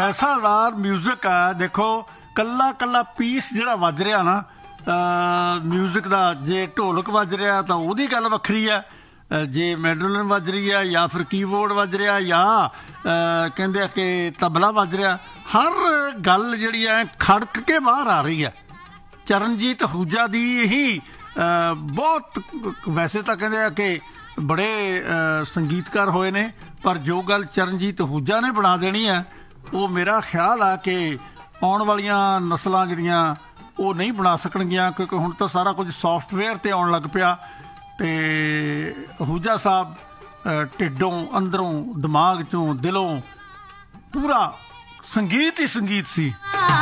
ਜੈਸਾਦਾਰ music ਆ। ਦੇਖੋ ਕੱਲਾ ਕੱਲਾ ਪੀਸ ਜਿਹੜਾ ਵੱਜ ਰਿਹਾ ਨਾ ਮਿਊਜ਼ਿਕ ਦਾ, ਜੇ ਢੋਲਕ ਵੱਜ ਰਿਹਾ ਤਾਂ ਉਹਦੀ ਗੱਲ ਵੱਖਰੀ ਆ, ਜੇ ਮੈਂਡੋਲਿਨ ਵੱਜ ਰਹੀ ਆ ਜਾਂ ਫਿਰ ਕੀਬੋਰਡ ਵੱਜ ਰਿਹਾ ਜਾਂ ਕਹਿੰਦੇ ਆ ਕਿ ਤਬਲਾ ਵੱਜ ਰਿਹਾ, ਹਰ ਗੱਲ ਜਿਹੜੀ ਹੈ ਖੜਕ ਕੇ ਬਾਹਰ ਆ ਰਹੀ ਹੈ। ਚਰਨਜੀਤ ਅਹੂਜਾ ਦੀ ਹੀ ਬਹੁਤ, ਵੈਸੇ ਤਾਂ ਕਹਿੰਦੇ ਆ ਕਿ ਬੜੇ ਸੰਗੀਤਕਾਰ ਹੋਏ ਨੇ, ਪਰ ਜੋ ਗੱਲ ਚਰਨਜੀਤ ਅਹੂਜਾ ਨੇ ਬਣਾ ਦੇਣੀ ਹੈ ਉਹ ਮੇਰਾ ਖਿਆਲ ਆ ਕਿ ਆਉਣ ਵਾਲੀਆਂ ਨਸਲਾਂ ਜਿਹੜੀਆਂ ਉਹ ਨਹੀਂ ਬਣਾ ਸਕਣਗੀਆਂ, ਕਿਉਂਕਿ ਹੁਣ ਤਾਂ ਸਾਰਾ ਕੁਝ ਸੌਫਟਵੇਅਰ 'ਤੇ ਆਉਣ ਲੱਗ ਪਿਆ। ਅਤੇ ਅਹੂਜਾ ਸਾਹਿਬ ਢਿੱਡੋਂ, ਅੰਦਰੋਂ, ਦਿਮਾਗ 'ਚੋਂ, ਦਿਲੋਂ ਪੂਰਾ ਸੰਗੀਤ ਹੀ ਸੰਗੀਤ ਸੀ।